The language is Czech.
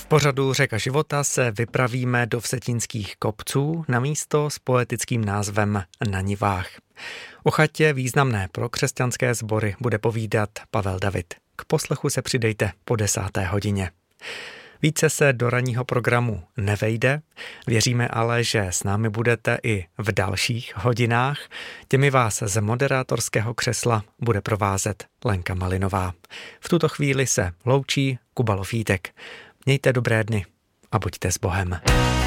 V pořadu Řeka života se vypravíme do Vsetínských kopců na místo s poetickým názvem Na Nivách. O chatě významné pro křesťanské sbory bude povídat Pavel David. K poslechu se přidejte po 10. hodině. Více se do ranního programu nevejde, věříme ale, že s námi budete i v dalších hodinách. Těmi vás z moderátorského křesla bude provázet Lenka Malinová. V tuto chvíli se loučí Kuba Lofítek. Mějte dobré dny a buďte s Bohem.